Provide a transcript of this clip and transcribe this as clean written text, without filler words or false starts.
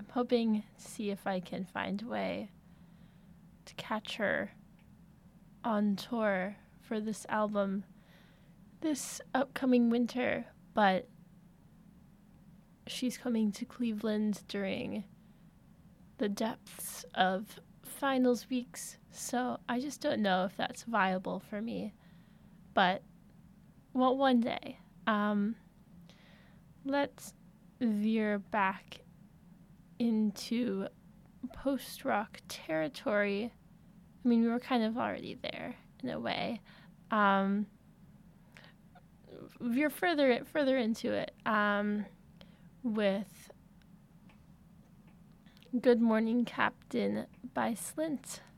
I'm hoping to see if I can find a way to catch her on tour for this album this upcoming winter, but she's coming to Cleveland during the depths of finals weeks, so I just don't know if that's viable for me. But, well, one day. Let's veer back into post-rock territory. I mean, we were kind of already there in a way. Veer further into it with Good Morning Captain by Slint.